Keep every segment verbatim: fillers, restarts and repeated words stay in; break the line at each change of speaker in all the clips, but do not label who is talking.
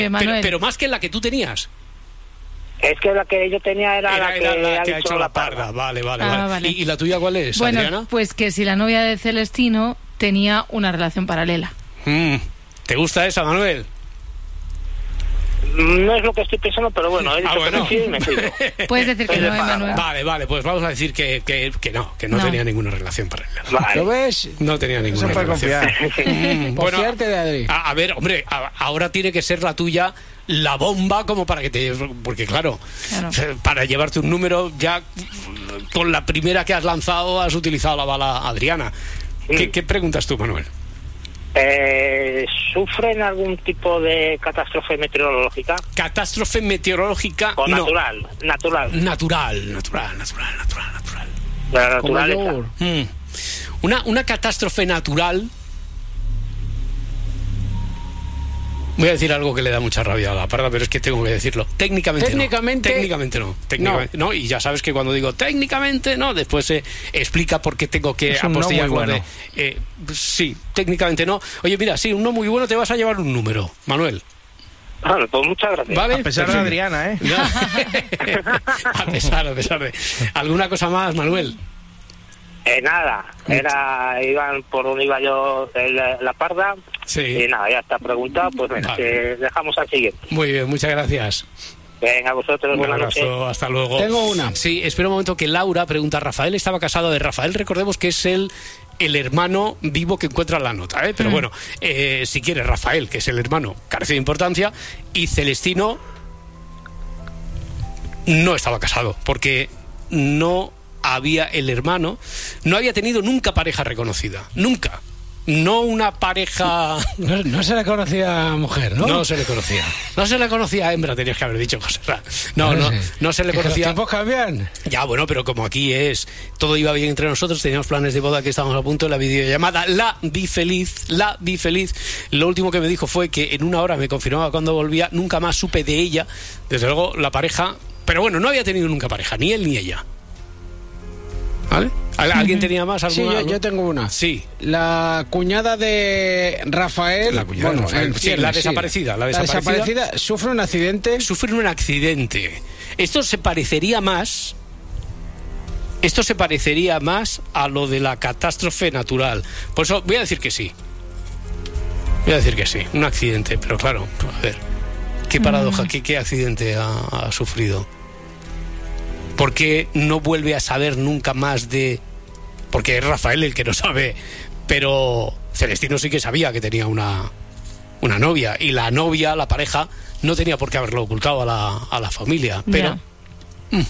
pero, pero más que la que tú tenías.
Es que la que yo tenía era,
era
la que,
era la
ha
que ha hecho la parda. parda. Vale, vale,
ah,
vale.
vale.
¿Y, ¿Y la tuya cuál es,
bueno,
Adriana?
Pues que si la novia de Celestino tenía una relación paralela.
Mm. ¿Te gusta esa, Manuel?
No es lo que estoy pensando, pero bueno, he dicho
ah, bueno.
que sí y me sigo.
Puedes decir que no, Manuel.
Vale, vale, pues vamos a decir que, que, que no, que no, no tenía ninguna relación paralela.
Vale.
¿Lo ves?
No tenía ninguna
Eso
relación.
mm, bueno, fiarte de Adri.
A, a ver, hombre, a, ahora tiene que ser la tuya la bomba como para que te... Porque claro, claro, para llevarte un número ya con la primera que has lanzado has utilizado la bala Adriana. Sí. ¿Qué, ¿Qué preguntas tú, Manuel?
Eh, ¿Sufren algún tipo de catástrofe meteorológica?
¿Catástrofe meteorológica?
¿O
no.
natural? Natural.
Natural, natural, natural, natural, natural.
La naturaleza.
Mm. Una, una catástrofe natural... Voy a decir algo que le da mucha rabia a la parda, pero es que tengo que decirlo. Técnicamente,
técnicamente
no. Técnicamente no. Técnicamente no. no. Y ya sabes que cuando digo técnicamente no, después se eh, explica por qué tengo que apostillar.
No bueno.
eh, sí, técnicamente no. Oye, mira, sí, un no muy bueno, te vas a llevar un número, Manuel.
Vale, pues muchas gracias.
¿Vale?
A pesar de Adriana, ¿eh?
a pesar, a pesar de... ¿Alguna cosa más, Manuel?
Eh, nada, era iban por donde iba yo la, la parda.
Sí.
Y nada, ya está preguntado, pues venga, vale. Que dejamos al siguiente.
Muy bien, muchas gracias.
Venga, a vosotros,
un abrazo, hasta luego.
Tengo una.
Sí, espera un momento que Laura pregunta, ¿Rafael estaba casado? De Rafael, recordemos que es el, el hermano vivo que encuentra la nota, ¿eh? Pero mm. bueno, eh, si quieres, Rafael, que es el hermano, carece de importancia, y Celestino no estaba casado, porque no había el hermano, no había tenido nunca pareja reconocida, nunca. No una pareja...
No, no se le conocía mujer, ¿no?
No se le conocía. No se le conocía hembra, tenías que haber dicho cosas. No, no, no se le conocía...
¿Los tiempos cambian?
Ya, bueno, pero como aquí es... Todo iba bien entre nosotros, teníamos planes de boda que estábamos a punto de la videollamada. La vi feliz, la vi feliz. Lo último que me dijo fue que en una hora me confirmaba cuando volvía. Nunca más supe de ella. Desde luego, la pareja... Pero bueno, no había tenido nunca pareja, ni él ni ella. ¿Vale? ¿Alguien tenía más? ¿Alguna?
Sí, yo, yo tengo una.
Sí.
La cuñada de Rafael.
La cuñada
bueno,
de Rafael. Sí, la desaparecida. La desaparecida,
la desaparecida sufre un accidente.
Sufre un accidente. Esto se parecería más. Esto se parecería más a lo de la catástrofe natural. Por eso voy a decir que sí. Voy a decir que sí. Un accidente. Pero claro, a ver. Qué paradoja. Mm. ¿Qué, qué accidente ha, ha sufrido? ¿Por qué no vuelve a saber nunca más de...? Porque es Rafael el que no sabe, pero Celestino sí que sabía que tenía una, una novia, y la novia, la pareja, no tenía por qué haberlo ocultado a la, a la familia, pero... Yeah.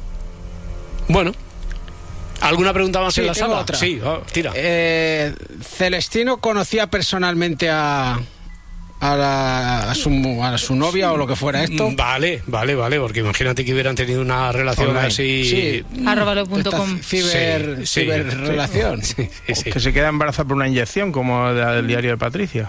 Mm, bueno, ¿alguna pregunta más sí, en la sala?
Otra.
Sí, oh, tira.
Eh, Celestino conocía personalmente a... A, la, a, su, a su novia o lo que fuera esto.
Vale, vale, vale, porque imagínate que hubieran tenido una relación online. Así...
Sí, arrobalo punto com.
Ciber,
sí,
ciberrelación.
Sí, sí, sí.
Que se queda embarazada por una inyección, como la del diario de Patricia.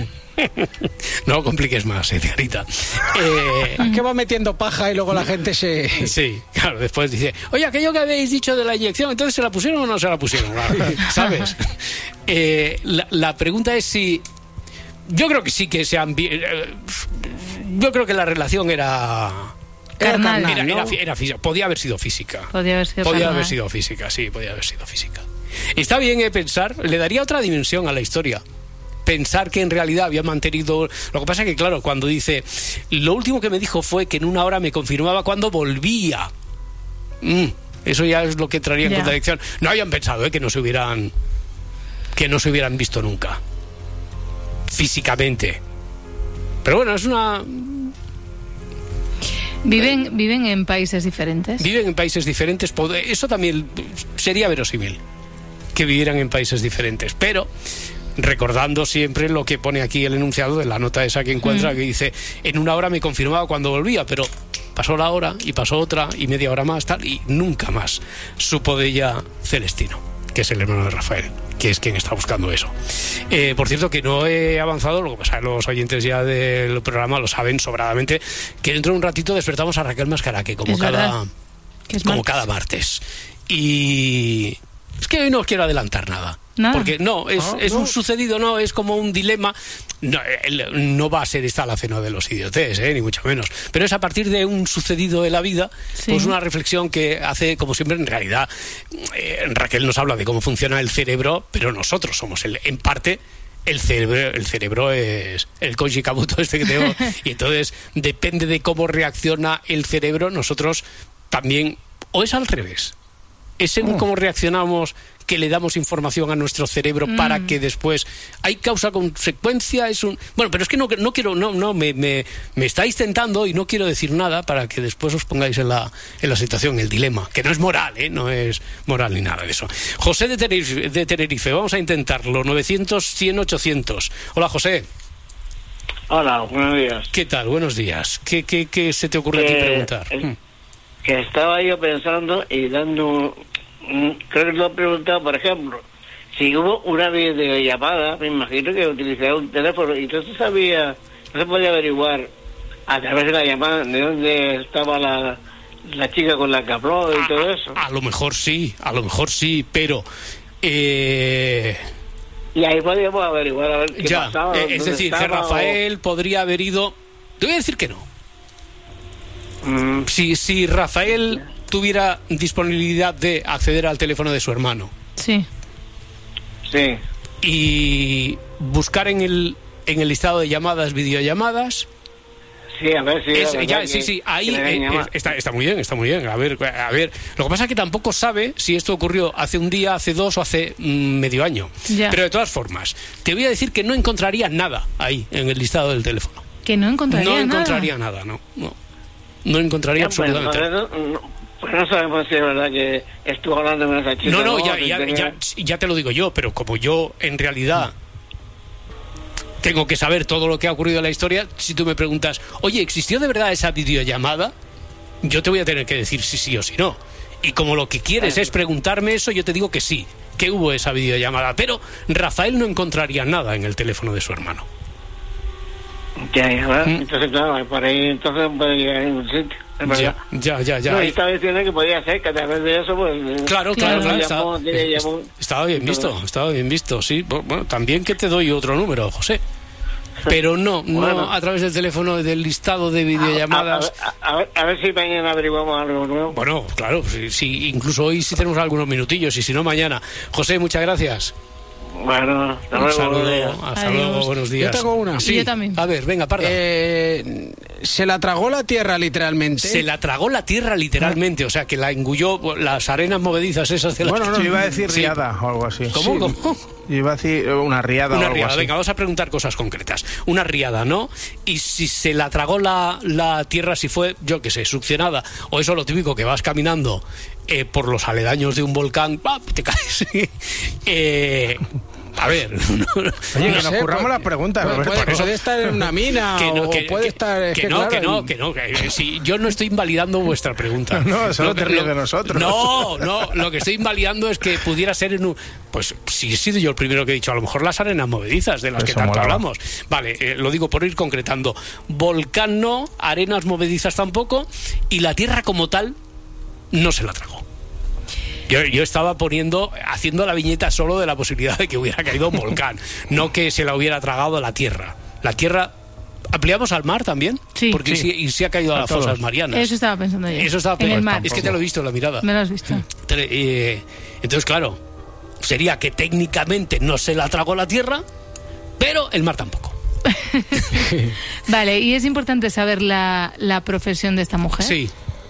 No compliques más, eh, Diarita.
Eh, es que va metiendo paja y luego la gente se...
Sí, claro, después dice, oye, aquello que habéis dicho de la inyección, ¿entonces se la pusieron o no se la pusieron? Claro, ¿sabes? Eh, la, la pregunta es si... Yo creo que sí que se han... Yo creo que la relación era...
Era carnal,
era,
¿no?
era, era, era física. Podía haber sido física.
Podía haber sido,
podía haber sido física, sí, podía haber sido física. Está bien eh, pensar, le daría otra dimensión a la historia. Pensar que en realidad había mantenido... Lo que pasa es que, claro, cuando dice... Lo último que me dijo fue que en una hora me confirmaba cuando volvía. Mm, eso ya es lo que traería en yeah. contradicción. No habían pensado eh, que no se hubieran... Que no se hubieran visto nunca. Físicamente. Pero bueno, es una...
¿Viven, ¿Viven en países diferentes?
Viven en países diferentes. Eso también sería verosímil, que vivieran en países diferentes. Pero recordando siempre lo que pone aquí el enunciado de la nota esa que encuentra, mm. que dice, en una hora me confirmaba cuando volvía, pero pasó la hora y pasó otra y media hora más, tal, y nunca más supo de ella Celestino, que es el hermano de Rafael, que es quien está buscando eso. Eh, por cierto, que no he avanzado, lo que pasa es que los oyentes ya del programa lo saben sobradamente, que dentro de un ratito despertamos a Raquel Mascaraque, como, cada, como cada martes. Y es que hoy no os quiero adelantar nada.
Nada.
Porque no, es,
Ah,
es
no.
un sucedido, no, es como un dilema. No, el- no va a ser esta la cena de los idiotes, ¿eh? Ni mucho menos. Pero es a partir de un sucedido de la vida,
Sí.
pues una reflexión que hace, como siempre, en realidad, eh, Raquel nos habla de cómo funciona el cerebro, pero nosotros somos, el, en parte, el cerebro, el cerebro es el Koji Kabuto este que tengo, y entonces depende de cómo reacciona el cerebro, nosotros también, o es al revés, es en cómo reaccionamos que le damos información a nuestro cerebro
Mm.
para que después hay causa-consecuencia, es un... Bueno, pero es que no, no quiero, no, no, me, me, me estáis tentando y no quiero decir nada para que después os pongáis en la, en la situación, el dilema, que no es moral, ¿eh? No es moral ni nada de eso. José de Tenerife, de Tenerife, vamos a intentarlo, novecientos, cien, ochocientos. Hola, José.
Hola, buenos días.
¿Qué tal? Buenos días. ¿Qué, qué, qué se te ocurre a ti
Eh,
preguntar?
el-
Mm.
Que estaba yo pensando y dando... mm, Creo que lo he preguntado, por ejemplo, si hubo una videollamada, me imagino que utilizaba un teléfono y no se sabía, no se podía averiguar a través de la llamada de dónde estaba la, la chica con la que habló y todo eso.
A lo mejor sí, a lo mejor sí, pero... Eh...
Y ahí podíamos averiguar a ver qué
Ya,
pasaba.
eh, es
dónde
decir, que
estaba,
Rafael podría haber ido... Te voy a decir que no.
o- Mm,
Si, si Rafael tuviera disponibilidad de acceder al teléfono de su hermano
Sí.
sí.
y buscar en el, en el listado de llamadas, videollamadas...
Sí, a ver si...
Es-
la verdad
ya,
que-
sí, sí, ahí
que le
eh,
habían
eh,
llamado.
está, está muy bien, está muy bien. A ver, a ver, lo que pasa es que tampoco sabe si esto ocurrió hace un día, hace dos o hace mm, medio año.
Ya.
Pero de todas formas, te voy a decir que no encontraría nada ahí en el listado del teléfono.
Que no encontraría
No
nada.
encontraría nada, no, no. No encontraría
Ya, pues,
absolutamente nada.
entonces, no, no, pues no sabemos si es verdad que estuvo hablando con esa chica.
No, no, ya,
si
ya,
tenía-
ya, ya te lo digo yo, pero como yo en realidad tengo que saber todo lo que ha ocurrido en la historia, si tú me preguntas, oye, ¿existió de verdad esa videollamada? Yo te voy a tener que decir si sí o si no. Y como lo que quieres es preguntarme eso, yo te digo que sí, que hubo esa videollamada. Pero Rafael no encontraría nada en el teléfono de su hermano.
Ya, ya, ¿verdad?
Mm.
Entonces, claro, por ahí entonces no puede llegar a ningún sitio. Es verdad.
Ya, ya, ya, ya.
No, y
Ahí-
estaba diciendo que podía ser que a través de eso, pues... eh,
Claro, claro,
Claro.
claro.
le
Estaba,
llamó, le llamó.
estaba bien visto,
Entonces,
estaba bien visto, sí. Bueno, también que te doy otro número, José. Pero no, no
Bueno.
a través del teléfono del listado de videollamadas.
A, a- a ver, a ver si mañana averiguamos algo nuevo.
Bueno, claro, sí, sí, incluso hoy sí tenemos algunos minutillos y si no mañana. José, muchas gracias.
Bueno, hasta
Un
luego.
saludo,
buenos días.
hasta
Adiós.
luego, buenos días.
Yo tengo una.
Sí,
Y yo también.
A ver, venga, parda.
Eh, se la tragó la tierra literalmente.
Se la tragó la tierra literalmente, o sea, que la engulló las arenas movedizas esas de la...
Bueno, no,
Yo iba a decir
Sí.
riada o algo así.
¿Cómo?
Sí.
¿Cómo?
Yo iba a decir una riada o
Una
algo
riada,
así.
venga, vamos a preguntar cosas concretas. Una riada, ¿no? Y si se la tragó la, la tierra, si fue, yo qué sé, succionada, o eso lo típico que vas caminando eh, por los aledaños de un volcán, ¡pap! Te caes. eh, a ver, no,
Oye,
No
que nos
sé,
curramos
puede-
las preguntas,
puede,
Roberto.
puede- puede estar en una mina
que no,
o
que,
puede
que-
estar... es
que
que
no,
claro,
que no,
en-
que no, que si yo no estoy invalidando vuestra pregunta.
No, solo
Lo que-
te ríes
lo-
de nosotros.
No, no, lo que estoy invalidando es que pudiera ser en un... Pues si he sido yo el primero que he dicho, a lo mejor las arenas movedizas de las que
Eso
tanto
molaba.
hablamos. Vale, eh, lo digo por ir concretando. Volcán no, arenas movedizas tampoco, y la tierra como tal no se la tragó. Yo, yo estaba poniendo, haciendo la viñeta solo de la posibilidad de que hubiera caído un volcán, no que se la hubiera tragado la tierra. La tierra... ¿Ampliamos al mar también?
Sí.
Porque
Sí.
sí, y sí ha caído a,
A
las
todos.
fosas marianas.
Eso estaba pensando yo.
Eso estaba
En el
pe-
mar.
Es que te lo he visto en la mirada.
Me lo has visto.
Tre- eh, entonces, claro, sería que técnicamente no se la tragó la tierra, pero el mar tampoco.
Vale, y es importante saber la, la profesión de esta mujer.
Sí.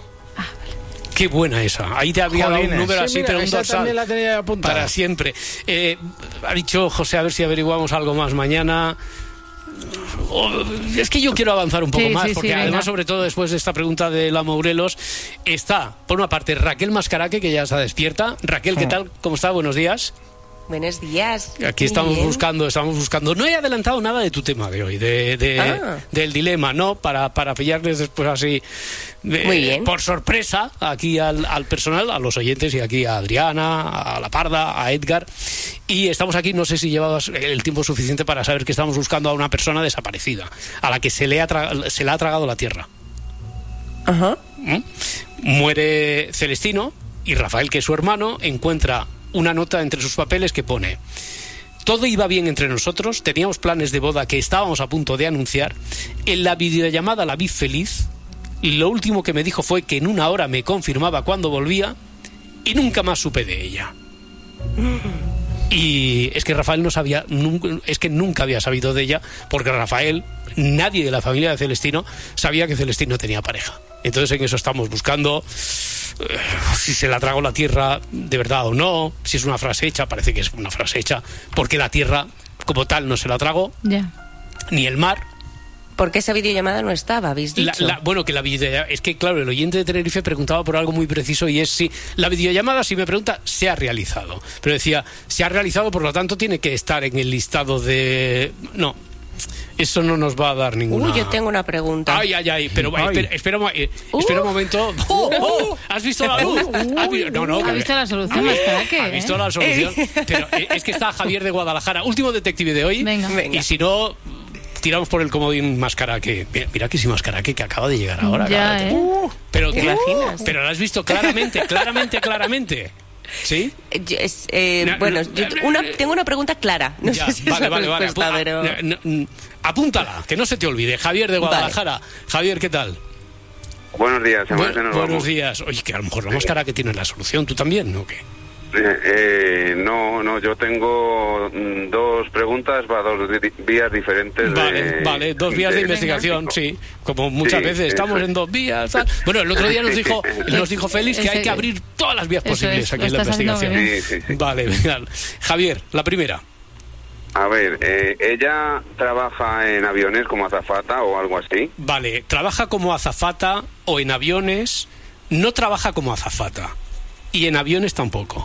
Qué buena esa. Ahí te había dado un
Jolines.
número
Sí,
así,
mira,
pero un
esa
dorsal
también la tenía apuntada.
para siempre. Eh, ha dicho José, a ver si averiguamos algo más mañana. Oh, es que yo quiero avanzar un poco
Sí,
más,
sí, sí,
porque
venga.
además, sobre todo después de esta pregunta de la Mourelos, está, por una parte, Raquel Mascaraque, que ya está despierta. Raquel, ¿qué tal? ¿Cómo está? Buenos días.
Buenos días.
Aquí
Muy
estamos
bien.
buscando, estamos buscando. No he adelantado nada de tu tema de hoy, de, de-
Ah.
del dilema, ¿no? Para, para pillarles después así, de-
Muy bien.
por sorpresa, aquí al, al personal, a los oyentes y aquí a Adriana, a La Parda, a Edgar. Y estamos aquí, no sé si llevabas el tiempo suficiente para saber que estamos buscando a una persona desaparecida, a la que se le ha, tra- se le ha tragado la tierra.
Ajá.
¿Mm? Muere Celestino y Rafael, que es su hermano, encuentra una nota entre sus papeles que pone: todo iba bien entre nosotros, teníamos planes de boda que estábamos a punto de anunciar, en la videollamada la vi feliz, y lo último que me dijo fue que en una hora me confirmaba cuando volvía, y nunca más supe de ella. Y es que Rafael no sabía, nunca, es que nunca había sabido de ella, porque Rafael, nadie de la familia de Celestino sabía que Celestino tenía pareja. Entonces en eso estamos buscando eh, si se la tragó la tierra de verdad o no, si es una frase hecha, parece que es una frase hecha, porque la tierra como tal no se la tragó,
Ya.
ni el mar.
Porque esa videollamada no estaba, habéis
La,
dicho.
la, bueno, que la videollamada... Es que, claro, el oyente de Tenerife preguntaba por algo muy preciso y es si... La videollamada, si me pregunta, se ha realizado. Pero decía, se ha realizado, por lo tanto, tiene que estar en el listado de... No, eso no nos va a dar ninguna...
Uy, yo tengo una pregunta.
Ay, ay, ay, pero
Ay.
espera, espera, un mo- eh, espera un momento. ¡Oh, oh! ¿Has visto la luz? ¿Has vi- No, no.
¿Ha
que-
visto la solución, Mascaraque?
¿Ha visto la solución? Pero eh, es que está Javier de Guadalajara, último detective de hoy.
Venga.
Venga.
Y si no... Tiramos por el comodín Mascaraque. Mira, mira que sí, Mascaraque, que acaba de llegar ahora.
Ya,
claro.
¿eh?
Uh, pero,
¿Te
que-
imaginas?
pero lo has visto claramente, claramente, claramente. ¿Sí?
Yo- es, eh,
No,
bueno,
no,
yo una, tengo una pregunta clara. No
Ya,
sé si
vale,
es la
vale, vale.
respuesta,
Apu-
pero...
a- no, no, apúntala, que no se te olvide. Javier de Guadalajara. Javier, ¿qué tal?
Buenos días,
Bu-
además de nos
buenos
vamos.
días. Oye, que a lo mejor la máscara que tiene la solución, ¿tú también, o qué?
Eh, eh, no, no, yo tengo mm, dos preguntas para dos di- vías diferentes.
Vale,
de,
vale, dos vías de investigación, sí, como muchas
Sí,
veces, estamos
eso es.
en dos vías. Tal. Bueno, el otro día nos dijo, nos dijo Félix que
Ese-
hay que abrir todas las vías
Eso
posibles
es,
aquí
lo
en la
estás haciendo
investigación.
muy
Sí, sí, sí.
Vale, venga. Javier, la primera.
A ver, eh, ella trabaja en aviones como azafata o algo así.
Vale, trabaja como azafata o en aviones, no trabaja como azafata. Y en aviones tampoco.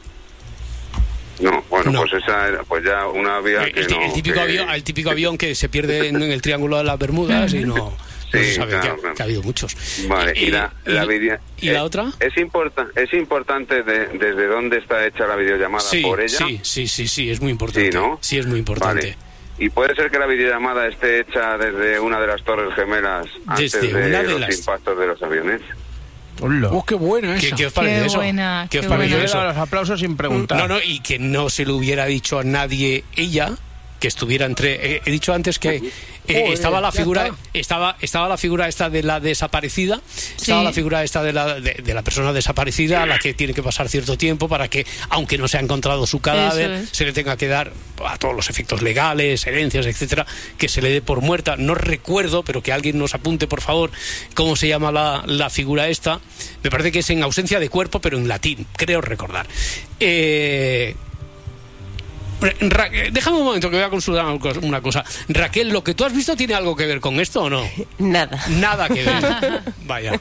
No, bueno,
No.
pues esa era, pues ya una vía
El,
que
el-
no,
el típico
que-
avión, el típico avión que se pierde en, en el Triángulo de las Bermudas y no, no se
Sí,
sabe
claro,
que,
claro.
que ha habido muchos.
Vale, y, la, la video-
¿y la
eh,
otra?
Es, importa, es importante de- desde dónde está hecha la videollamada
Sí,
por ella.
sí, sí, sí, sí, es muy importante.
Sí, ¿no?
Sí, es muy importante.
Vale. Y puede ser que la videollamada esté hecha desde una de las torres gemelas antes
Desde
de,
una de
los
las-
impactos de los aviones.
Hola.
Oh, qué buena
¿Qué,
esa.
qué os parece
Qué
eso?
buena,
¿Qué os
qué
parece
Yo le he
eso?
dado los aplausos sin preguntar.
No, no, y que no se lo hubiera dicho a nadie ella, que estuviera entre... eh, he dicho antes que eh,
Joder,
estaba la
ya
figura
está.
estaba estaba la figura esta de la desaparecida, estaba
Sí.
la figura esta de la de, de la persona desaparecida a la que tiene que pasar cierto tiempo para que, aunque no se ha encontrado su cadáver,
Eso es.
se le tenga que dar a todos los efectos legales, herencias, etcétera, que se le dé por muerta. No recuerdo, pero que alguien nos apunte, por favor, cómo se llama la, la figura esta. Me parece que es en ausencia de cuerpo, pero en latín, creo recordar. Eh... Ra- Déjame un momento que voy a consultar una cosa- una cosa. Raquel, ¿lo que tú has visto tiene algo que ver con esto o no?
Nada.
Nada que ver. Vaya.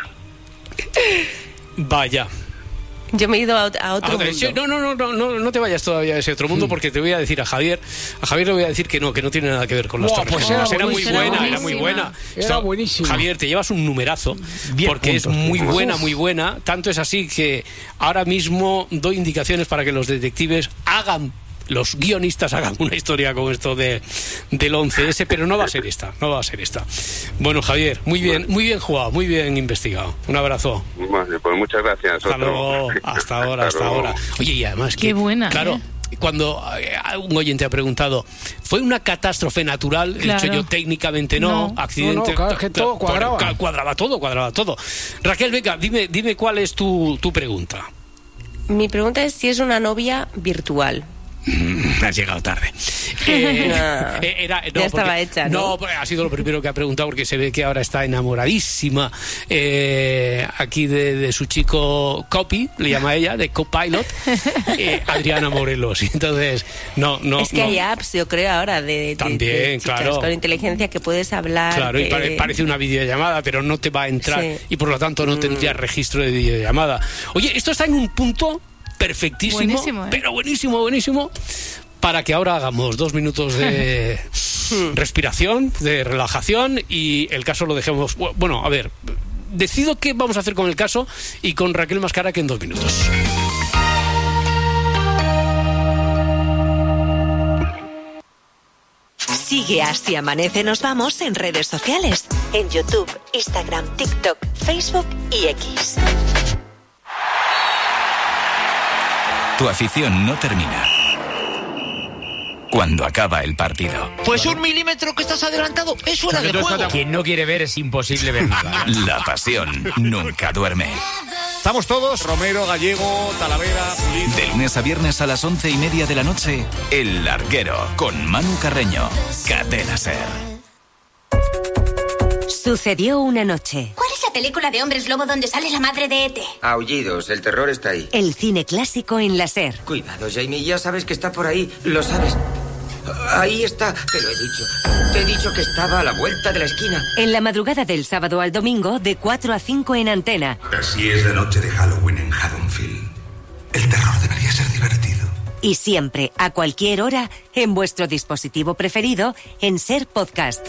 Vaya.
Yo me he ido a, ot- a
A
otro
otra-
mundo.
sí, no, no, no, no, no, no te vayas todavía a ese otro mundo porque te voy a decir a Javier, a Javier le voy a decir que no, que no tiene nada que ver con las
Buah,
torres
pues
gemelas.
era
Era muy
buenísima.
buena,
Era
era muy
buenísima.
buena.
Era
Esto-
buenísima.
Javier, te llevas un numerazo
Diez
porque es
puntos.
muy buena,
Uf.
muy buena. Tanto es así que ahora mismo doy indicaciones para que los detectives hagan, los guionistas hagan una historia con esto de, del once ese, pero no va a ser esta, no va a ser esta. Bueno, Javier, muy bien, muy bien jugado, muy bien investigado. Un abrazo.
Vale, pues muchas gracias.
Hasta
Otro.
luego, hasta ahora, hasta
luego.
ahora. Oye, y además que...
Qué buena,
Claro,
¿eh?
cuando eh, un oyente ha preguntado, ¿fue una catástrofe natural? He
Claro.
dicho yo, técnicamente no,
No.
accidente...
No, no, claro, es que todo
Por-
cuadraba.
ca- Cuadraba todo, cuadraba todo. Raquel, venga, dime, dime cuál es tu, tu pregunta.
Mi pregunta es si es una novia virtual.
Has llegado tarde. Eh,
No.
eh, era,
Ya estaba hecha, ¿no?
No, porque ha sido lo primero que ha preguntado porque se ve que ahora está enamoradísima eh, aquí de, de su chico Copy, le llama ella, de Copilot, eh, Adriana Morelos. Entonces, no, no.
es que
no.
hay apps, yo creo, ahora de, de-
También,
de chicas
claro.
con inteligencia que puedes hablar.
Claro, y
que-
pare- parece una videollamada, pero no te va a entrar
Sí.
y por lo tanto no tendría registro de videollamada. Oye, esto está en un punto perfectísimo,
Buenísimo, ¿eh?
pero buenísimo, buenísimo, para que ahora hagamos dos minutos de respiración, de relajación y el caso lo dejemos. Bueno, a ver, decido qué vamos a hacer con el caso y con Raquel Mascaraque en dos minutos.
Sigue Así Amanece Nos Vamos en redes sociales. En YouTube, Instagram, TikTok, Facebook y X.
Tu afición no termina cuando acaba el partido.
Pues un milímetro que estás adelantado, eso era de juego.
Quien no quiere ver es imposible ver nada.
La pasión nunca duerme.
Estamos todos, Romero, Gallego, Talavera, Pulido.
De lunes a viernes a las once y media de la noche, El Larguero, con Manu Carreño. Cadena SER.
Sucedió una noche.
¿Cuál es la película de hombres lobo donde sale la madre de E T?
Aullidos, el terror está ahí.
El cine clásico en la SER.
Cuidado, Jamie, ya sabes que está por ahí, lo sabes. Ahí está, te lo he dicho. Te he dicho que estaba a la vuelta de la esquina.
En la madrugada del sábado al domingo, de cuatro a cinco en Antena.
Así es la noche de Halloween en Haddonfield. El terror debería ser divertido.
Y siempre, a cualquier hora, en vuestro dispositivo preferido, en SER Podcast.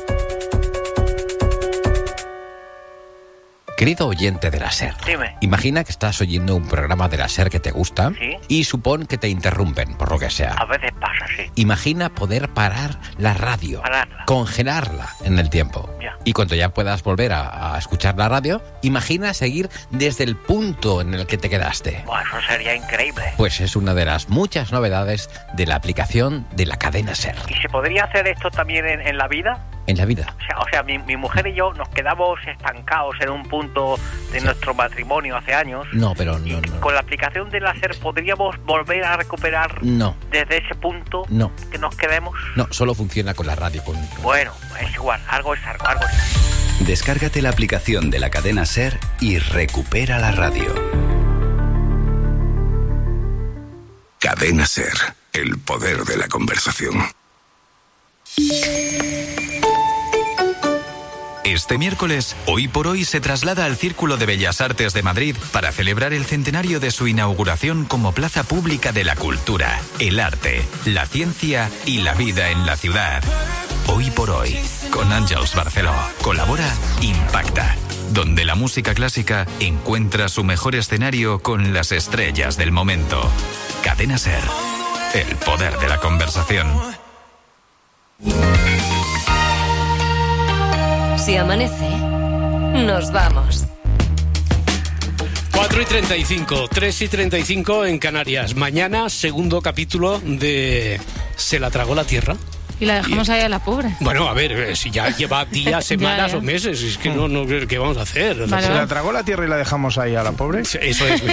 Querido oyente de la SER,
Dime.
Imagina que estás oyendo un programa de la SER que te gusta,
¿Sí?
y supón que te interrumpen, por lo que sea.
A veces pasa, sí.
Imagina poder parar la radio,
Pararla.
congelarla en el tiempo.
Ya.
Y cuando ya puedas volver a, a escuchar la radio, imagina seguir desde el punto en el que te quedaste.
Buah, eso sería increíble.
Pues es una de las muchas novedades de la aplicación de la cadena SER.
¿Y se podría hacer esto también en, en la vida?
En la vida.
O sea, o sea mi, mi mujer y yo nos quedamos estancados en un punto de nuestro matrimonio hace años.
No, pero no, no.
Con la aplicación de la SER, ¿podríamos volver a recuperar
No.
desde ese punto
No.
que nos quedemos?
No, solo funciona con la radio. Con...
Bueno, es igual, algo es algo, algo es.
Descárgate la aplicación de la cadena SER y recupera la radio.
Cadena SER, el poder de la conversación.
Este miércoles, Hoy por Hoy se traslada al Círculo de Bellas Artes de Madrid para celebrar el centenario de su inauguración como plaza pública de la cultura, el arte, la ciencia y la vida en la ciudad. Hoy por Hoy, con Àngels Barceló. Colabora Impacta, donde la música clásica encuentra su mejor escenario con las estrellas del momento. Cadena SER, el poder de la conversación.
Si amanece, nos vamos.
cuatro y treinta y cinco, tres y treinta y cinco en Canarias. Mañana, segundo capítulo de Se la tragó la tierra.
Y la dejamos ahí a la pobre.
Bueno, a ver, eh, si ya lleva días, semanas
ya, ya.
o meses, es que no, no, ¿qué vamos a hacer? O sea,
¿Se la tragó la tierra y la dejamos ahí a la pobre?
Eso es.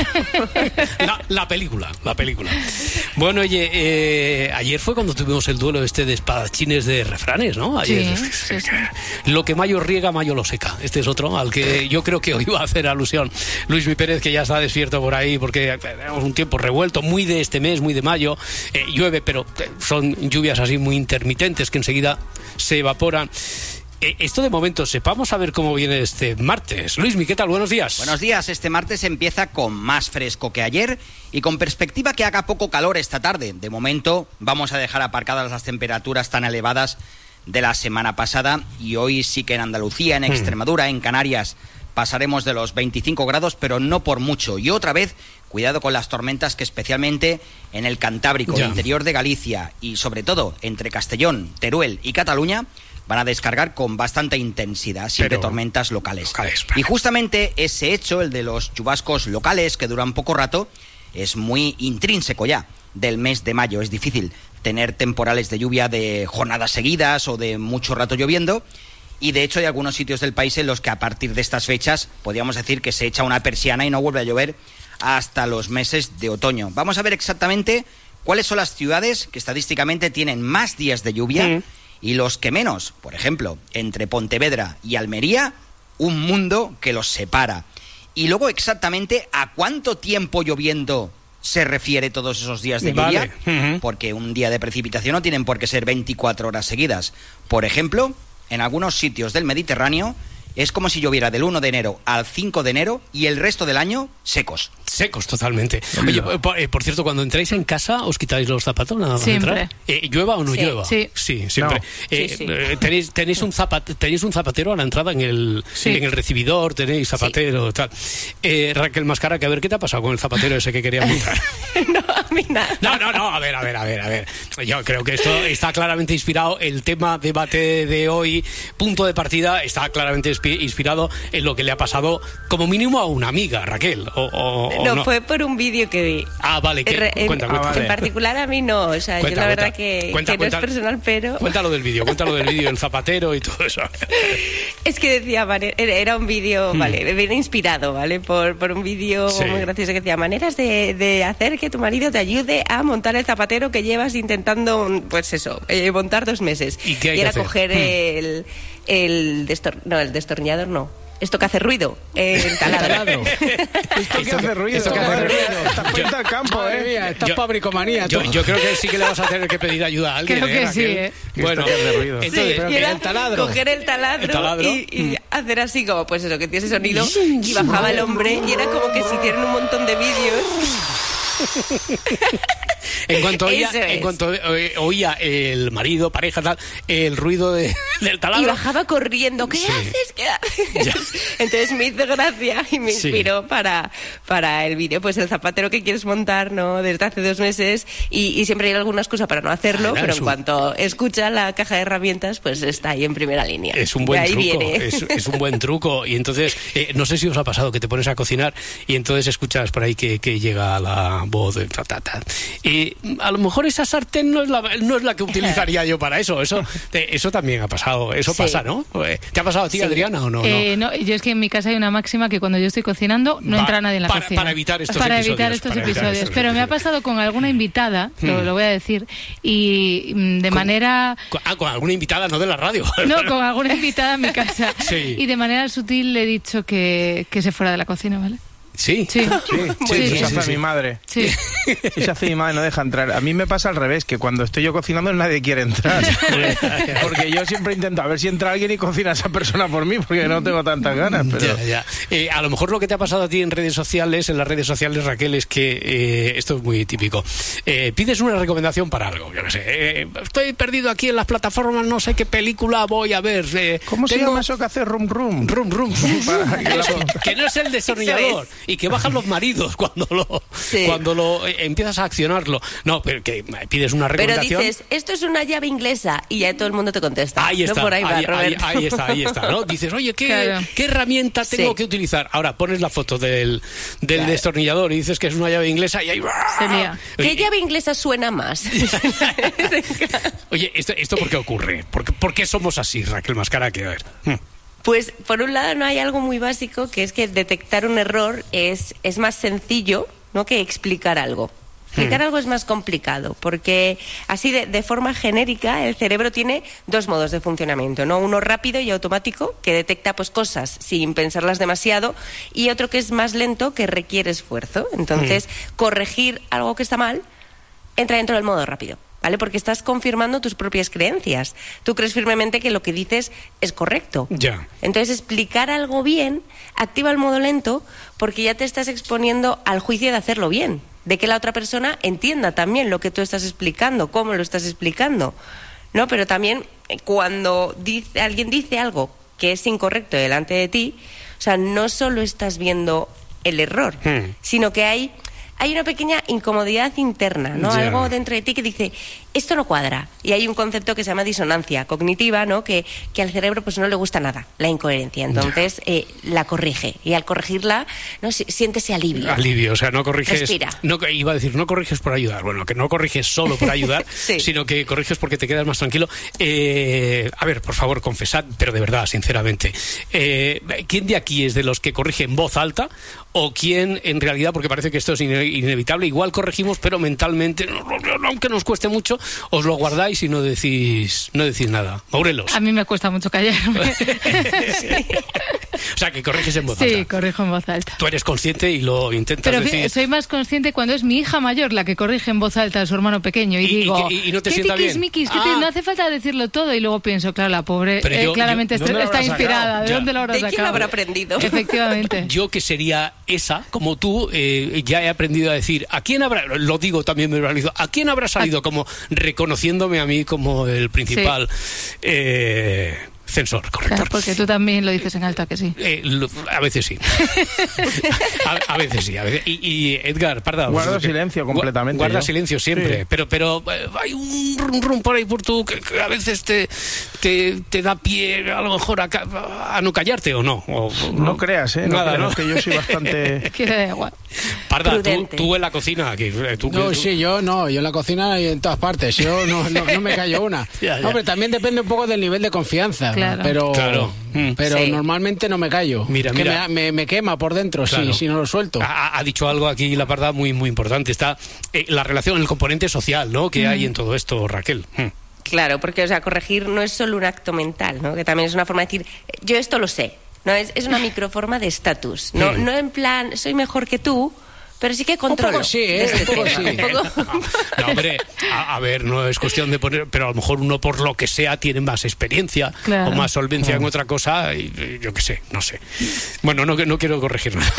La, la película, la película. Bueno, oye, eh, ayer fue cuando tuvimos el duelo este de espadachines de refranes, ¿no? Ayer,
Sí, sí, sí.
Lo que Mayo riega, Mayo lo seca. Este es otro al que yo creo que hoy va a hacer alusión Luis Mi Pérez, que ya está despierto por ahí, porque tenemos un tiempo revuelto, muy de este mes, muy de mayo. Eh, llueve, pero son lluvias así muy intermitentes que enseguida se evaporan. Eh, esto de momento, sepamos a ver cómo viene este martes. Luismi, ¿qué tal? Buenos días.
Buenos días. Este martes empieza con más fresco que ayer y con perspectiva que haga poco calor esta tarde. De momento vamos a dejar aparcadas las temperaturas tan elevadas de la semana pasada y hoy sí que en Andalucía, en Extremadura, en Canarias pasaremos de los veinticinco grados, pero no por mucho. Y otra vez, cuidado con las tormentas que especialmente en el Cantábrico, el interior de Galicia y sobre todo entre Castellón, Teruel y Cataluña van a descargar con bastante intensidad, siempre Pero, tormentas locales. locales y justamente ese hecho, el de los chubascos locales que duran poco rato, es muy intrínseco ya del mes de mayo. Es difícil tener temporales de lluvia de jornadas seguidas o de mucho rato lloviendo. Y de hecho hay algunos sitios del país en los que a partir de estas fechas podríamos decir que se echa una persiana y no vuelve a llover hasta los meses de otoño. Vamos a ver exactamente cuáles son las ciudades que estadísticamente tienen más días de lluvia sí. y los que menos. Por ejemplo, entre Pontevedra y Almería, un mundo que los separa. Y luego exactamente a cuánto tiempo lloviendo se refiere todos esos días de lluvia, vale. uh-huh. porque un día de precipitación no tienen por qué ser veinticuatro horas seguidas. Por ejemplo, en algunos sitios del Mediterráneo es como si lloviera del uno de enero al cinco de enero y el resto del año secos.
Secos, totalmente. Oye, por, eh, por cierto, cuando entráis en casa, ¿os quitáis los zapatos nada más
siempre.
entrar? Eh, ¿Llueva o no
sí.
llueva?
Sí,
sí siempre. No. Eh, sí, sí. Eh, tenéis, tenéis, un zapat, tenéis un zapatero a la entrada en el, sí. en el recibidor, tenéis zapatero, sí. tal. Eh, Raquel Mascara, que a ver, ¿qué te ha pasado con el zapatero ese que quería montar?
No, a mí nada.
No, no, no, a ver, a ver, a ver, a ver. Yo creo que esto está claramente inspirado, el tema debate de hoy, punto de partida, está claramente inspirado en lo que le ha pasado como mínimo a una amiga, Raquel. O, o, o
no,
no,
fue por un vídeo que vi.
Ah, vale. Que,
en,
cuenta,
en,
cuenta.
en particular a mí no. O sea,
Cuenta,
yo la verdad
cuenta.
que,
Cuenta,
que
cuenta.
no es personal, pero...
Cuéntalo del vídeo, cuéntalo del vídeo, el zapatero y todo eso.
Es que decía, mane- era un vídeo,
Hmm.
vale, me viene inspirado, ¿vale? Por, por un vídeo
Sí.
muy gracioso que decía, maneras de, de hacer que tu marido te ayude a montar el zapatero que llevas intentando, pues eso, eh, montar dos meses.
¿Y qué hay
y
que
era
hacer?
coger
Hmm.
el, el, destor- no, el destornillador, no. Esto que hace ruido, el taladro.
Esto que hace ruido.
Esto que hace ruido.
Estás cuenta al campo,
Madre
¿eh?
mía, estás
Yo-
pabricomanía.
Yo,
tú.
yo creo que sí que le vas a tener que pedir ayuda a alguien.
Creo que
¿eh,
sí,
Raquel?
¿eh?
Bueno,
Esto que hace ruido.
entonces,
Sí,
pero
y
que
era
el taladro.
coger el taladro,
El taladro.
y, y hacer así como, pues eso, que tiene ese sonido, y bajaba el hombre, y era como que si hicieran un montón de vídeos.
En cuanto oía,
Eso es.
en cuanto eh, oía el marido, pareja, tal, el ruido de- del
Y
taladro.
bajaba corriendo, ¿qué
Sí.
haces? ¿Qué haces? Entonces me hizo gracia y me
Sí.
inspiró para, para el vídeo, pues el zapatero que quieres montar, ¿no? Desde hace dos meses, y, y siempre hay alguna excusa para no hacerlo,
Ah,
pero
es
en
un-
cuanto escucha la caja de herramientas, pues está ahí en primera línea.
Es un
De
buen
ahí
truco,
viene.
es, es un buen truco. Y entonces, eh, no sé si os ha pasado que te pones a cocinar y entonces escuchas por ahí que, que llega la voz de ta, ta, ta. Y a lo mejor esa sartén no es la, no es la que utilizaría yo para eso. Eso, eh, eso también ha pasado. Eso
Sí.
pasa, ¿no? Eh, ¿Te ha pasado a ti,
Sí.
Adriana, o no?
Eh, no, yo es que en mi casa hay una máxima que cuando yo estoy cocinando no
Va-
entra nadie en la
para-
cocina.
para evitar estos
Para
episodios,
evitar estos
para evitar
episodios.
estos
Pero me ha
episodios.
pasado con alguna invitada, lo,
Hmm.
lo voy a decir, y mm, de
Con-
manera...
Con- Ah, con alguna invitada, no de la radio.
No, con alguna invitada en mi casa.
Sí.
Y de manera sutil le he dicho que, que se fuera de la cocina, ¿vale?
Sí.
Sí.
Sí,
Sí,
eso
sí,
hace
sí.
mi madre.
Sí.
Eso hace mi madre, no deja entrar. A mí me pasa al revés, que cuando estoy yo cocinando nadie quiere entrar. Porque yo siempre intento a ver si entra alguien y cocina a esa persona por mí, porque no tengo tantas ganas. Pero...
Ya, ya. Eh, a lo mejor lo que te ha pasado a ti en redes sociales, en las redes sociales, Raquel, es que eh, esto es muy típico. Eh, pides una recomendación para algo, yo qué sé. eh, estoy perdido aquí en las plataformas, no sé qué película voy a ver. eh,
¿Cómo se
tengo-
llama eso que hace rum rum?
Rum, rum.
Para que la-
Eso, que no es el destornillador y que bajan los maridos cuando lo
Sí.
cuando lo eh, empiezas a accionarlo. No, pero que pides una
Pero
recomendación.
dices, esto es una llave inglesa, y ya todo el mundo te contesta.
Ahí está,
No, por ahí va,
ahí, ahí-
Roberto.
ahí está, ahí está, ¿no? Dices, oye, ¿qué,
Claro.
¿qué herramienta tengo
Sí.
que utilizar? Ahora pones la foto del, del
Claro.
destornillador y dices que es una llave inglesa y ahí...
Se lía.
¿Qué llave inglesa suena más?
Oye, ¿esto, ¿esto por qué ocurre? ¿Por qué, por qué somos así, Raquel Mascara? Que, a ver. Hmm.
Pues por un lado no hay algo muy básico, que es que detectar un error es, es más sencillo, ¿no?, que explicar algo. Explicar
Hmm.
algo es más complicado, porque así de, de forma genérica el cerebro tiene dos modos de funcionamiento, ¿no? Uno rápido y automático, que detecta pues cosas sin pensarlas demasiado, y otro que es más lento, que requiere esfuerzo. Entonces, corregir algo que está mal entra dentro del modo rápido, ¿vale? Porque estás confirmando tus propias creencias. Tú crees firmemente que lo que dices es correcto.
Ya.
Entonces, explicar algo bien activa el modo lento, porque ya te estás exponiendo al juicio de hacerlo bien, de que la otra persona entienda también lo que tú estás explicando, cómo lo estás explicando, ¿no? Pero también eh, cuando dice, alguien dice algo que es incorrecto delante de ti, o sea, no solo estás viendo el error,
Hmm.
sino que hay hay una pequeña incomodidad interna, ¿no?
Ya.
Algo dentro de ti que dice, esto no cuadra. Y hay un concepto que se llama disonancia cognitiva, ¿no? Que, que al cerebro pues no le gusta nada, la incoherencia. Entonces eh, la corrige. Y al corregirla, ¿no?, Si- siente ese alivio.
Alivio, o sea, no corriges...
Respira.
No, iba a decir, no corriges por ayudar. Bueno, que no corriges solo por ayudar,
Sí.
sino que corriges porque te quedas más tranquilo. Eh, a ver, por favor, confesad, pero de verdad, sinceramente. Eh, ¿Quién de aquí es de los que corrige en voz alta? ¿O quién, en realidad, porque parece que esto es ine- inevitable, igual corregimos, pero mentalmente, no, no, no, aunque nos cueste mucho, os lo guardáis y no decís, no decís nada? Maurelos.
A mí me cuesta mucho callarme.
O sea, que corriges en voz
Sí,
alta.
corrijo en voz alta.
Tú eres consciente y lo intentas
Pero
decir...
fí- soy más consciente cuando es mi hija mayor la que corrige en voz alta a su hermano pequeño y,
Y- y
digo,
que- y- y no te
¿qué
sienta bien?
tiquismiquis? ¿Qué
Ah.
te- no hace falta decirlo todo, y luego pienso, claro, la pobre
Pero
eh,
yo-
claramente
yo-
está,
¿dónde lo
está
habrá sacado?
inspirada. ¿De
Ya.
dónde lo habrá
¿De
sacado?
quién lo habrá aprendido?
Efectivamente.
Yo que sería esa, como tú, eh, ya he aprendido a decir, ¿a quién habrá, lo digo también me verbalizo, ¿a quién habrá salido como reconociéndome a mí como el principal eh, Censor, correcto.
Claro, porque tú también lo dices en alto, ¿a que sí?
Eh, lo, a veces sí. a, a veces sí. A veces. Y, y Edgar, Parda...
Guardo que, silencio completamente.
Guarda
yo.
silencio siempre. Sí. Pero pero eh, hay un rum, rum por ahí por tú que, que a veces te, te, te da pie a lo mejor a, a no callarte o no. O,
no, no creas, ¿eh? No
nada,
creas,
¿no?
Que yo soy bastante...
que da igual.
Parda, tú, tú en la cocina. Que, tú,
no,
tú...
sí, yo no. Yo en la cocina y en todas partes. Yo no, no, no me callo una. ya, ya. Hombre, también depende un poco del nivel de confianza. Claro. Pero, claro. pero sí. normalmente no me callo.
Mira,
que
mira.
Me, me, me quema por dentro claro. si, si no lo suelto.
Ha, ha dicho algo aquí la Parda muy, muy importante. Está eh, la relación, el componente social, ¿no? Que mm. hay en todo esto, Raquel. Mm.
Claro, porque o sea, corregir no es solo un acto mental, ¿no? Que también es una forma de decir, yo esto lo sé. No, es, es una microforma de estatus. No, mm. no en plan, soy mejor que tú, pero sí que controlo.
Un poco sí, ¿eh?
Este
un poco
tema.
sí.
Un poco...
No, no, hombre, a, a ver, no es cuestión de poner, pero a lo mejor uno por lo que sea tiene más experiencia claro. o más solvencia claro. en otra cosa, y, y yo qué sé, no sé. Bueno, no, no quiero corregir nada.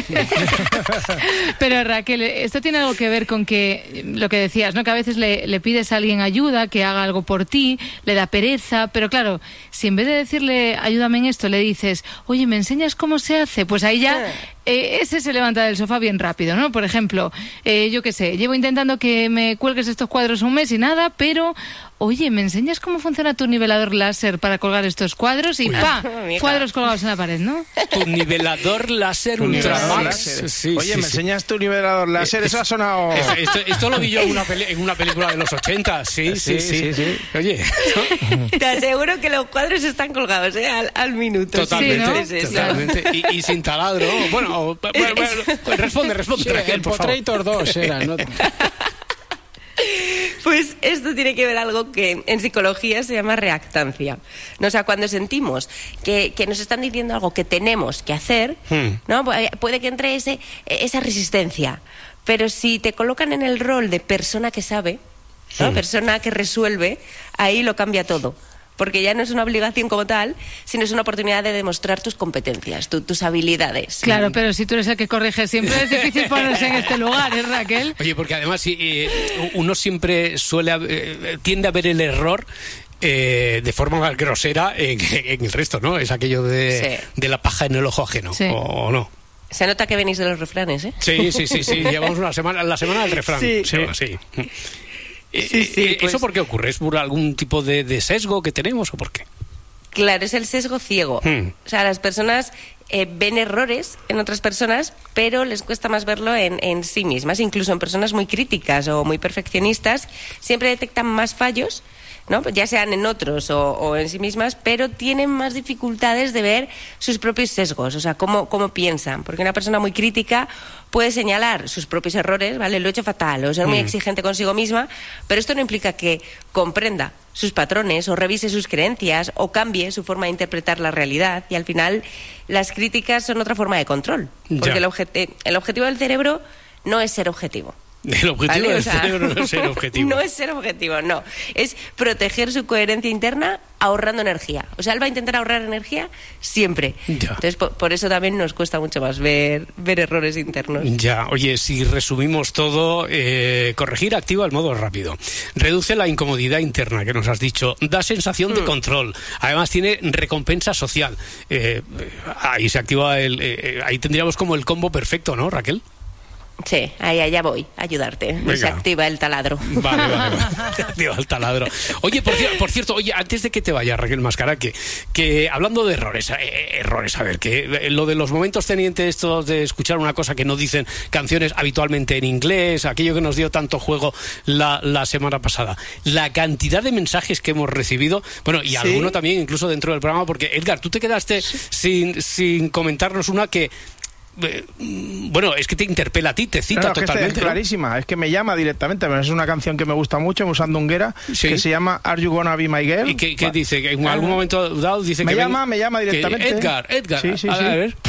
Pero Raquel, esto tiene algo que ver con que, lo que decías, ¿no? Que a veces le, le pides a alguien ayuda, que haga algo por ti, le da pereza, pero claro, si en vez de decirle, ayúdame en esto, le dices, oye, ¿me enseñas cómo se hace? Pues ahí ya... Eh, ese se levanta del sofá bien rápido, ¿no? Por ejemplo, eh, yo qué sé, llevo intentando que me cuelgues estos cuadros un mes y nada, pero, oye, ¿me enseñas cómo funciona tu nivelador láser para colgar estos cuadros? Y ¡pa! Cuadros colgados en la pared, ¿no?
Tu nivelador láser Ultramax.
Sí, oye, sí, ¿me sí. enseñas tu nivelador láser? Eso ha sonado...
Esto, esto, esto lo vi yo en una, peli en una película de los ochenta, sí, sí, sí. sí, sí. Oye...
Te aseguro que los cuadros están colgados, ¿eh? Al, al minuto.
Totalmente,
sí, ¿no?
totalmente. Y, y sin taladro. Bueno, bueno, bueno, responde, responde.
Sí,
Raquel,
el Potrator dos era, ¿no?
Pues esto tiene que ver algo que en psicología se llama reactancia. ¿No? O sea, cuando sentimos que, que nos están diciendo algo que tenemos que hacer, hmm. ¿no? Puede que entre ese, esa resistencia. Pero si te colocan en el rol de persona que sabe, ¿no? hmm. persona que resuelve, ahí lo cambia todo. Porque ya no es una obligación como tal, sino es una oportunidad de demostrar tus competencias, tu, tus habilidades.
Claro, pero si tú eres el que corrige siempre, es difícil ponerse en este lugar, ¿eh, Raquel?
Oye, porque además eh, uno siempre suele eh, tiende a ver el error eh, de forma más grosera en, en el resto, ¿no? Es aquello de, sí. de la paja en el ojo ajeno, sí. o, o no.
Se nota que venís de los refranes, ¿eh?
Sí, sí, sí, sí. Llevamos una semana, la semana del refrán. Sí, sí. sí. Sí, sí, pues... ¿Eso por qué ocurre? ¿Es por algún tipo de, de sesgo que tenemos o por qué?
Claro, es el sesgo ciego. Hmm. O sea, las personas eh, ven errores en otras personas, pero les cuesta más verlo en, en sí mismas. Incluso en personas muy críticas o muy perfeccionistas, siempre detectan más fallos, ¿no? Ya sean en otros o, o en sí mismas, pero tienen más dificultades de ver sus propios sesgos, o sea, cómo, cómo piensan. Porque una persona muy crítica puede señalar sus propios errores, ¿vale? Lo he hecho fatal, o ser muy mm. exigente consigo misma, pero esto no implica que comprenda sus patrones o revise sus creencias o cambie su forma de interpretar la realidad. Y al final las críticas son otra forma de control, porque el, objet- el objetivo del cerebro no es ser objetivo.
El objetivo
¿Vale?
del
o sea,
cerebro no es ser objetivo.
No es ser objetivo, no. Es proteger su coherencia interna ahorrando energía. O sea, él va a intentar ahorrar energía siempre. Ya. Entonces, por, por eso también nos cuesta mucho más ver, ver errores internos.
Ya, oye, si resumimos todo, eh, corregir activa el modo rápido. Reduce la incomodidad interna que nos has dicho. Da sensación mm. de control. Además, tiene recompensa social. Eh, ahí se activa el... Eh, ahí tendríamos como el combo perfecto, ¿no, Raquel?
Sí, ahí allá voy a ayudarte. Venga. Se activa el taladro.
Vale, vale, vale. Se activa el taladro. Oye, por, por cierto, oye, antes de que te vayas, Raquel Mascara, que, que hablando de errores, eh, errores, a ver, que eh, lo de los momentos tenientes estos de escuchar una cosa que no dicen canciones habitualmente en inglés, aquello que nos dio tanto juego la, la semana pasada, la cantidad de mensajes que hemos recibido, bueno, y ¿sí? alguno también incluso dentro del programa, porque Edgar, tú te quedaste sí. sin, sin comentarnos una que bueno, es que te interpela a ti, te cita no, no, totalmente.
Es, es clarísima, ¿no? Es que me llama directamente. Es una canción que me gusta mucho, usando Unguera, ¿sí? que se llama Are You Gonna Be My Girl.
¿Y qué, qué dice? Que en algún momento dado dice
me
que...
llama,
ven,
me llama directamente.
Que Edgar, Edgar.
Sí, sí,
a,
sí.
a ver.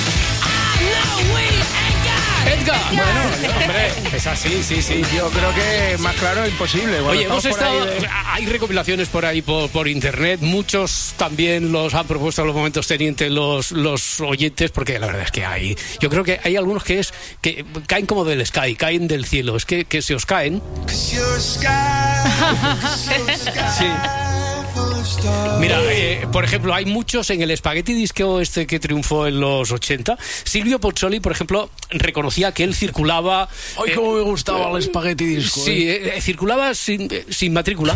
Edgar.
Bueno, hombre,
es así, sí, sí.
Yo creo que más claro imposible. Bueno,
oye, hemos estado...
De...
Hay recopilaciones por ahí por, por internet. Muchos también los han propuesto a los momentos tenientes los, los oyentes, porque la verdad es que hay... Yo creo que hay algunos que es que caen como del sky, caen del cielo. Es que, que se os caen. Sí. Mira, eh, por ejemplo, hay muchos en el Spaghetti Disco este que triunfó en los ochenta. Silvio Pozzoli, por ejemplo, reconocía que él circulaba...
¡Ay, eh, cómo me gustaba eh, el Spaghetti Disco!
Sí, eh. Eh, circulaba sin, eh, sin matrícula.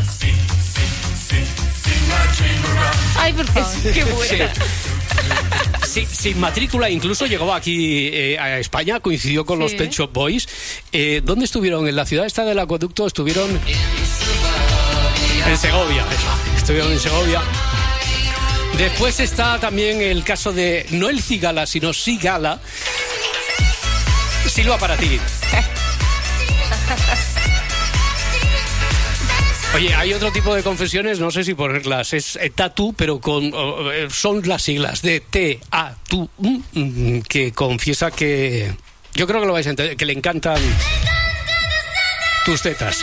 ¡Ay, por favor!
¡Qué buena!
Sí. Sí, sin matrícula, incluso llegó aquí eh, a España, coincidió con sí. los Pet Shop Boys. Eh, ¿Dónde estuvieron? En la ciudad esta del acueducto estuvieron... En Segovia, eso. Estuvieron en Segovia. Después está también el caso de, no el Cigala, sino Sigala. Silva para ti. Oye, hay otro tipo de confesiones, no sé si ponerlas, es eh, Tatu, pero con eh, son las siglas de T A T U, mm, que confiesa que, yo creo que lo vais a entender, que le encantan tus tetas.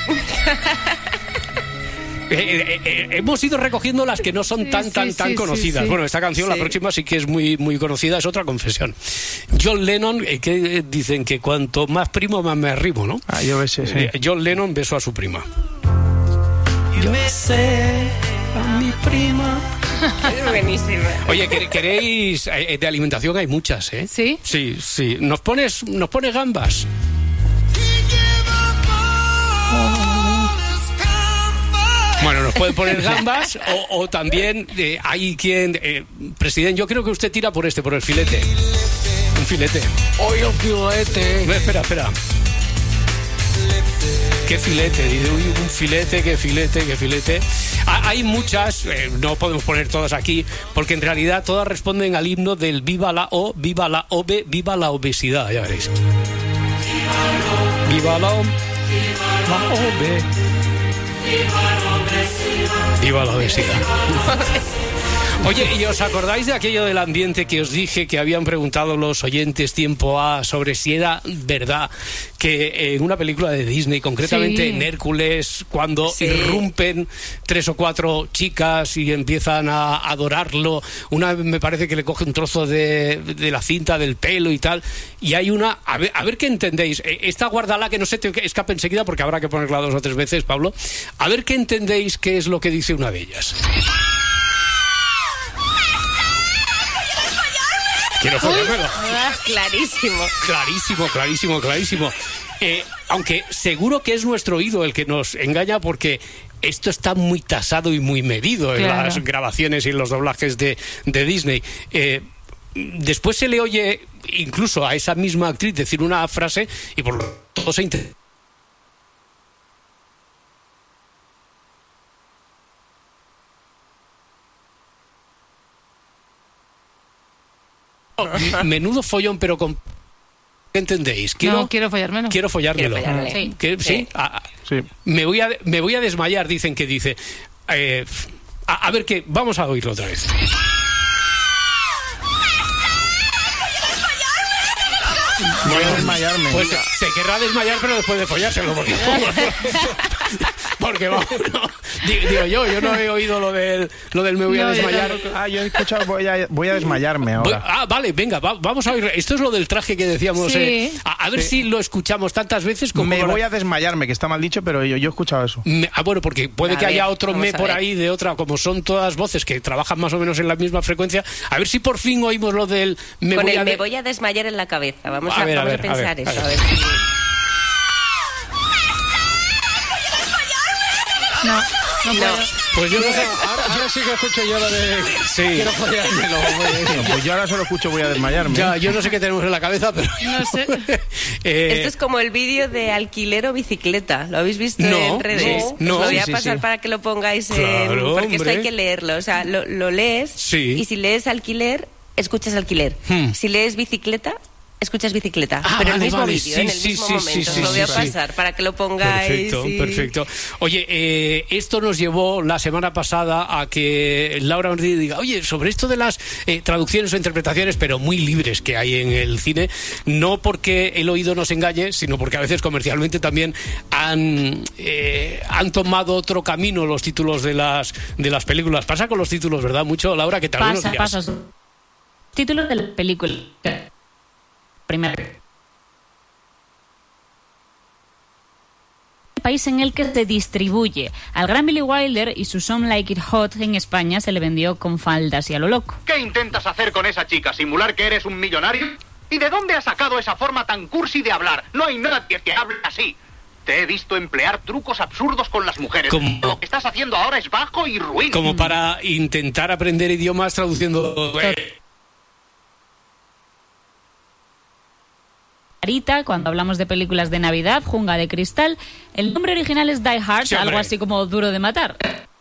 Eh, eh, eh, hemos ido recogiendo las que no son tan, sí, tan, sí, tan sí, conocidas. Sí, sí. Bueno, esta canción, sí. la próxima sí que es muy, muy conocida, es otra confesión. John Lennon, eh, que eh, dicen que cuanto más primo, más me arrimo, ¿no?
Ah, yo besé, sí.
Eh, John Lennon besó a su prima. Yo besé a mi prima.
Es buenísima.
Oye, ¿queréis? Eh, de alimentación hay muchas, ¿eh?
¿Sí?
Sí, sí. ¿Nos pones, nos pones gambas? Bueno, nos pueden poner gambas o, o también eh, hay quien... Eh, presidente, yo creo que usted tira por este, por el filete. Un filete.
¡Oye, un filete!
No, espera, espera. ¿Qué filete? Uy, un filete, qué filete, qué filete. Ah, hay muchas, eh, no podemos poner todas aquí, porque en realidad todas responden al himno del Viva la O, Viva la O B, Viva la obesidad, ya veréis. Viva la O, la O B. Viva la obesidad. Oye, ¿y os acordáis de aquello del ambiente que os dije que habían preguntado los oyentes tiempo A sobre si era verdad que en una película de Disney, concretamente sí. en Hércules, cuando sí. irrumpen tres o cuatro chicas y empiezan a adorarlo, una me parece que le coge un trozo de, de la cinta del pelo y tal, y hay una, a ver, a ver qué entendéis, esta guárdala que no se te escape enseguida porque habrá que ponerla dos o tres veces, Pablo, a ver qué entendéis qué es lo que dice una de ellas. Quiero follármelo.
Clarísimo.
Clarísimo, clarísimo, clarísimo. Eh, aunque seguro que es nuestro oído el que nos engaña porque esto está muy tasado y muy medido en claro. las grabaciones y en los doblajes de, de Disney. Eh, después se le oye incluso a esa misma actriz decir una frase y por lo tanto se intenta. Menudo follón, pero con... ¿Qué entendéis? Quiero,
no, quiero follármelo.
Quiero follármelo.
Quiero follármelo. Sí.
¿Qué? ¿Sí?
Sí.
Ah,
sí.
Me, voy a, me voy a desmayar, dicen que dice. Eh, a, a ver qué, vamos a oírlo otra vez.
Voy a desmayarme.
Pues se, se querrá desmayar, pero después de follárselo. Porque, porque vamos, no, digo yo, yo no he oído lo del, lo del me voy no, a desmayar.
Ah, yo he escuchado voy a, voy a desmayarme ahora.
Voy, ah, vale, venga, va, vamos a oír. Esto es lo del traje que decíamos.
Sí.
Eh, a, a ver sí. si lo escuchamos tantas veces como...
Me
ahora.
voy a desmayarme, que está mal dicho, pero yo, yo he escuchado eso.
Me, ah, bueno, porque puede a que ver, haya otro me por ahí de otra, como son todas voces que trabajan más o menos en la misma frecuencia. A ver si por fin oímos lo del...
Me Con voy el a de... me voy a desmayar en la cabeza. Vamos a, a, ver, vamos a, ver, a pensar a ver, eso. A ver. A ver.
No, no puedo.
Pues yo no sé.
Ahora, ahora sí que escucho yo lo de...
Sí.
Quiero follármelo.
No, pues yo ahora solo escucho voy a desmayarme.
Ya, yo no sé qué tenemos en la cabeza, pero...
No sé.
eh... Esto es como el vídeo de alquiler o bicicleta. ¿Lo habéis visto
no,
en redes?
No, no.
Os lo voy a
sí,
pasar
sí.
para que lo pongáis en...
Claro,
porque
hombre.
esto hay que leerlo. O sea, lo, lo lees
sí.
y si lees alquiler, escuchas alquiler.
Hmm.
Si lees bicicleta... escuchas bicicleta,
ah,
pero en
vale,
el mismo
vale.
vídeo,
sí,
en el
sí,
mismo
sí,
momento.
Sí, sí,
lo voy a
sí,
pasar
sí.
para que lo pongáis.
Perfecto,
y...
perfecto. Oye, eh, esto nos llevó la semana pasada a que Laura Martínez diga, oye, sobre esto de las eh, traducciones o interpretaciones, pero muy libres que hay en el cine, no porque el oído nos engañe, sino porque a veces comercialmente también han, eh, han tomado otro camino los títulos de las, de las películas. Pasa con los títulos, ¿verdad? Mucho, Laura, que tal vez
pasa, pasa. Títulos de la película. Primero.
país en el que se distribuye. Al gran Billy Wilder y su Some Like It Hot en España se le vendió con faldas y a lo loco.
¿Qué intentas hacer con esa chica? ¿Simular que eres un millonario? ¿Y de dónde has sacado esa forma tan cursi de hablar? No hay nadie que hable así. Te he visto emplear trucos absurdos con las mujeres.
Como,
Lo que estás haciendo ahora es bajo y ruin.
Como para intentar aprender idiomas traduciendo...
Ahorita, cuando hablamos de películas de Navidad, Jungla de Cristal, el nombre original es Die Hard,
Sí,
algo así como Duro de Matar.